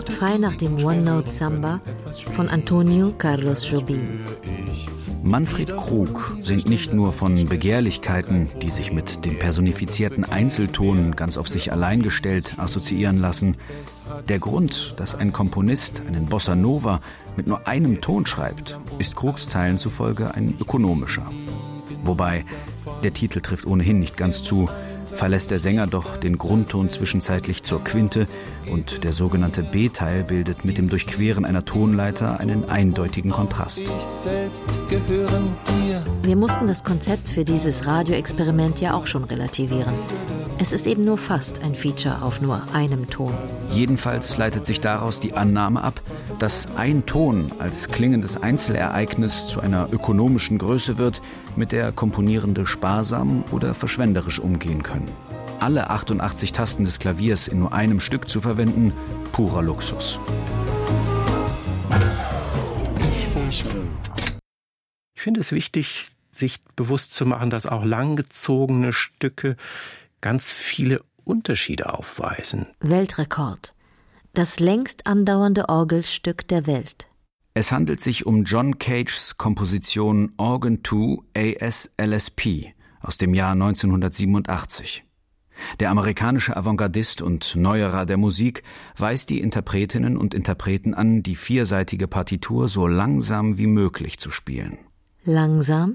frei nach dem One-Note-Samba von Antonio Carlos Jobim. Manfred Krug singt nicht nur von Begehrlichkeiten, die sich mit dem personifizierten Einzelton ganz auf sich allein gestellt assoziieren lassen. Der Grund, dass ein Komponist einen Bossa Nova mit nur einem Ton schreibt, ist Krugs Zeilen zufolge ein ökonomischer. Wobei, der Titel trifft ohnehin nicht ganz zu, verlässt der Sänger doch den Grundton zwischenzeitlich zur Quinte und der sogenannte B-Teil bildet mit dem Durchqueren einer Tonleiter einen eindeutigen Kontrast. Wir mussten das Konzept für dieses Radioexperiment ja auch schon relativieren. Es ist eben nur fast ein Feature auf nur einem Ton. Jedenfalls leitet sich daraus die Annahme ab, dass ein Ton als klingendes Einzelereignis zu einer ökonomischen Größe wird, mit der Komponierende sparsam oder verschwenderisch umgehen können. Alle 88 Tasten des Klaviers in nur einem Stück zu verwenden, purer Luxus. Ich finde es wichtig, sich bewusst zu machen, dass auch langgezogene Stücke ganz viele Unterschiede aufweisen. Weltrekord. Das längst andauernde Orgelstück der Welt. Es handelt sich um John Cages Komposition Organ 2 AS-LSP aus dem Jahr 1987. Der amerikanische Avantgardist und Neuerer der Musik weist die Interpretinnen und Interpreten an, die vierseitige Partitur so langsam wie möglich zu spielen. Langsam,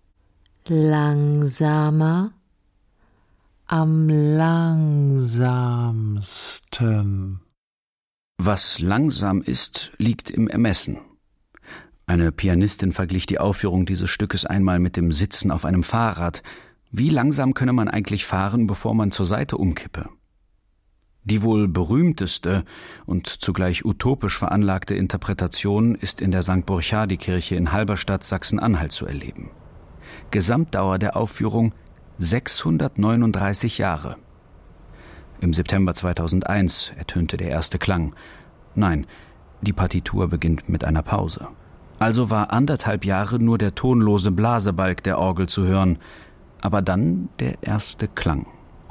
langsamer, am langsamsten. Was langsam ist, liegt im Ermessen. Eine Pianistin verglich die Aufführung dieses Stückes einmal mit dem Sitzen auf einem Fahrrad. Wie langsam könne man eigentlich fahren, bevor man zur Seite umkippe? Die wohl berühmteste und zugleich utopisch veranlagte Interpretation ist in der St. Burchardikirche in Halberstadt, Sachsen-Anhalt zu erleben. Gesamtdauer der Aufführung 639 Jahre. Im September 2001 ertönte der erste Klang. Nein, die Partitur beginnt mit einer Pause. Also war 1,5 Jahre nur der tonlose Blasebalg der Orgel zu hören, aber dann der erste Klang.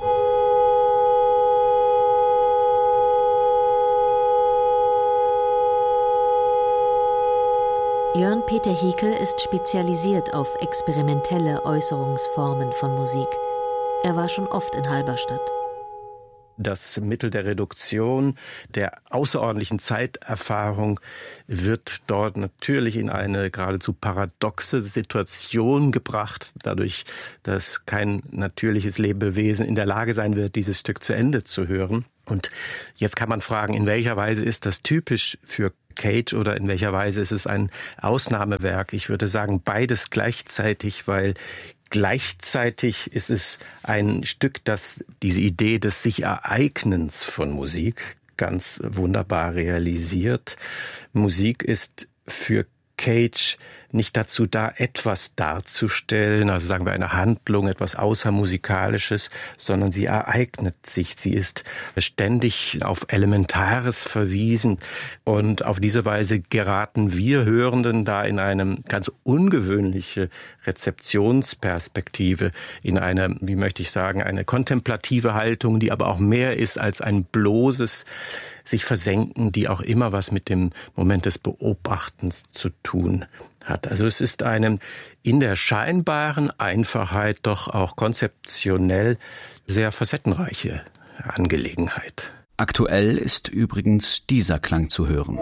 Jörn Peter Hiekel ist spezialisiert auf experimentelle Äußerungsformen von Musik. Er war schon oft in Halberstadt. Das Mittel der Reduktion, der außerordentlichen Zeiterfahrung wird dort natürlich in eine geradezu paradoxe Situation gebracht, dadurch, dass kein natürliches Lebewesen in der Lage sein wird, dieses Stück zu Ende zu hören. Und jetzt kann man fragen, in welcher Weise ist das typisch für Cage oder in welcher Weise ist es ein Ausnahmewerk? Ich würde sagen, beides gleichzeitig, weil gleichzeitig ist es ein Stück, das diese Idee des Sich-Ereignens von Musik ganz wunderbar realisiert. Musik ist für Cage nicht dazu da, etwas darzustellen, also sagen wir eine Handlung, etwas Außermusikalisches, sondern sie ereignet sich. Sie ist ständig auf Elementares verwiesen und auf diese Weise geraten wir Hörenden da in eine ganz ungewöhnliche Rezeptionsperspektive, in eine, wie möchte ich sagen, eine kontemplative Haltung, die aber auch mehr ist als ein bloßes sich versenken, die auch immer was mit dem Moment des Beobachtens zu tun hat. Also es ist eine in der scheinbaren Einfachheit doch auch konzeptionell sehr facettenreiche Angelegenheit. Aktuell ist übrigens dieser Klang zu hören.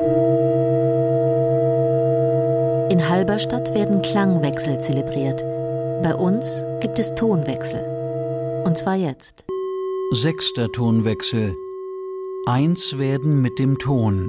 In Halberstadt werden Klangwechsel zelebriert. Bei uns gibt es Tonwechsel. Und zwar jetzt. 6. Tonwechsel. 1 werden mit dem Ton.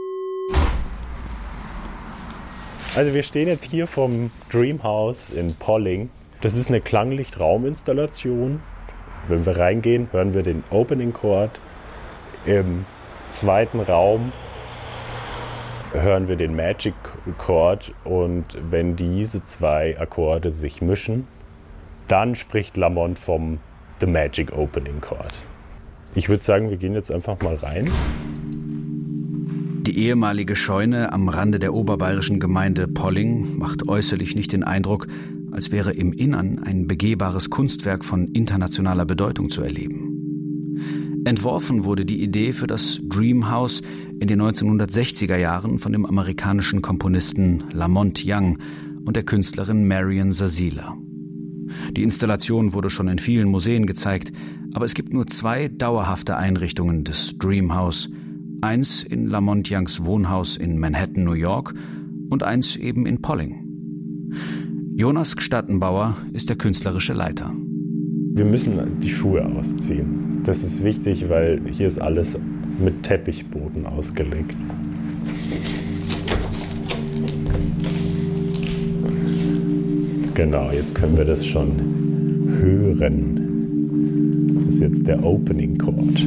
Also wir stehen jetzt hier vom Dreamhouse in Polling. Das ist eine Klanglichtrauminstallation. Wenn wir reingehen, hören wir den Opening Chord. Im zweiten Raum hören wir den Magic Chord. Und wenn diese zwei Akkorde sich mischen, dann spricht Lamont vom The Magic Opening Chord. Ich würde sagen, wir gehen jetzt einfach mal rein. Die ehemalige Scheune am Rande der oberbayerischen Gemeinde Polling macht äußerlich nicht den Eindruck, als wäre im Innern ein begehbares Kunstwerk von internationaler Bedeutung zu erleben. Entworfen wurde die Idee für das Dream House in den 1960er Jahren von dem amerikanischen Komponisten Lamont Young und der Künstlerin Marian Zarzila. Die Installation wurde schon in vielen Museen gezeigt, aber es gibt nur 2 dauerhafte Einrichtungen des Dream House. Eins in Lamont Youngs Wohnhaus in Manhattan, New York, und eins eben in Polling. Jonas Gstattenbauer ist der künstlerische Leiter. Wir müssen die Schuhe ausziehen. Das ist wichtig, weil hier ist alles mit Teppichboden ausgelegt. Genau, jetzt können wir das schon hören. Das ist jetzt der Opening Chord.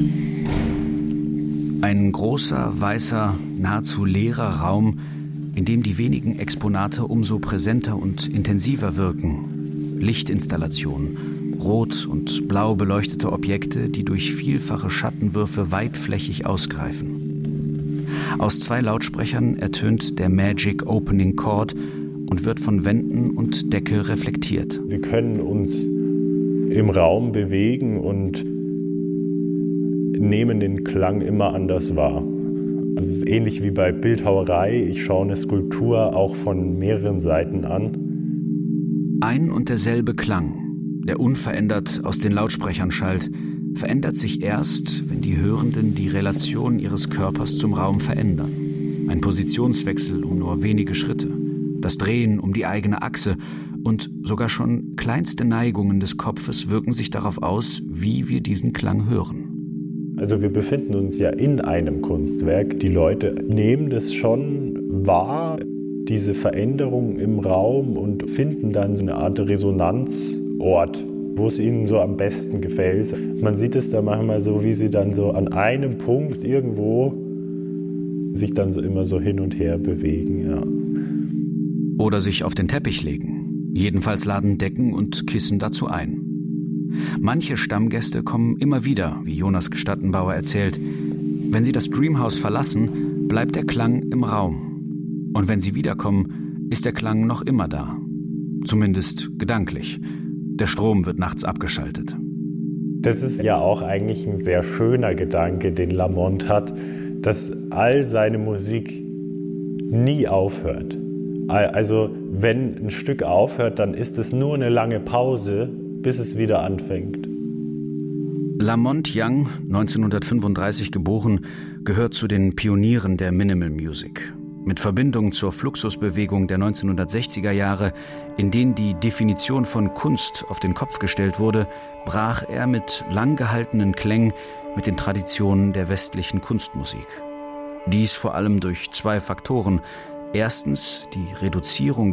Ein großer, weißer, nahezu leerer Raum, in dem die wenigen Exponate umso präsenter und intensiver wirken. Lichtinstallationen, rot und blau beleuchtete Objekte, die durch vielfache Schattenwürfe weitflächig ausgreifen. Aus 2 Lautsprechern ertönt der Magic Opening Chord und wird von Wänden und Decke reflektiert. Wir können uns im Raum bewegen und nehmen den Klang immer anders wahr. Also es ist ähnlich wie bei Bildhauerei. Ich schaue eine Skulptur auch von mehreren Seiten an. Ein und derselbe Klang, der unverändert aus den Lautsprechern schallt, verändert sich erst, wenn die Hörenden die Relation ihres Körpers zum Raum verändern. Ein Positionswechsel um nur wenige Schritte, das Drehen um die eigene Achse und sogar schon kleinste Neigungen des Kopfes wirken sich darauf aus, wie wir diesen Klang hören. Also wir befinden uns ja in einem Kunstwerk. Die Leute nehmen das schon wahr, diese Veränderung im Raum, und finden dann so eine Art Resonanzort, wo es ihnen so am besten gefällt. Man sieht es da manchmal so, wie sie dann so an einem Punkt irgendwo sich dann so immer so hin und her bewegen. Ja. Oder sich auf den Teppich legen. Jedenfalls laden Decken und Kissen dazu ein. Manche Stammgäste kommen immer wieder, wie Jonas Gstattenbauer erzählt. Wenn sie das Dream House verlassen, bleibt der Klang im Raum. Und wenn sie wiederkommen, ist der Klang noch immer da. Zumindest gedanklich. Der Strom wird nachts abgeschaltet. Das ist ja auch eigentlich ein sehr schöner Gedanke, den Lamont hat, dass all seine Musik nie aufhört. Also wenn ein Stück aufhört, dann ist es nur eine lange Pause, bis es wieder anfängt. Lamont Young, 1935 geboren, gehört zu den Pionieren der Minimal Music. Mit Verbindung zur Fluxusbewegung der 1960er Jahre, in denen die Definition von Kunst auf den Kopf gestellt wurde, brach er mit lang gehaltenen Klängen mit den Traditionen der westlichen Kunstmusik. Dies vor allem durch 2 Faktoren. Erstens die Reduzierung